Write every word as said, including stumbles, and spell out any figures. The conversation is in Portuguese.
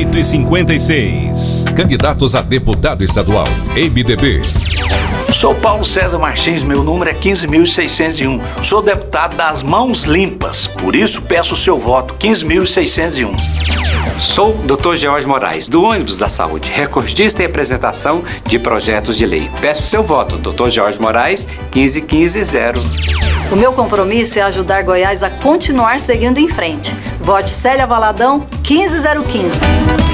oito e cinquenta e seis. Candidatos a deputado estadual, M D B. Sou Paulo César Martins, meu número é quinze mil seiscentos e um. Sou deputado das Mãos Limpas, por isso peço o seu voto, quinze mil seiscentos e um. Sou doutor George Moraes, do ônibus da saúde, recordista em apresentação de projetos de lei. Peço o seu voto, doutor George Moraes, quinze quinze zero. O meu compromisso é ajudar Goiás a continuar seguindo em frente. Vote Célia Valadão, quinze zero quinze.